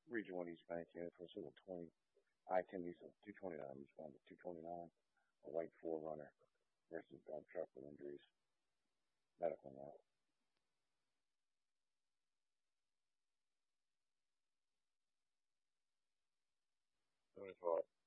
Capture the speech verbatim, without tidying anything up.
Region one East Bank unit for a civil twenty. I ten Diesel two twenty-nine respond to two twenty-nine. A white Forerunner versus dump truck with injuries. Medical now. Twenty-four.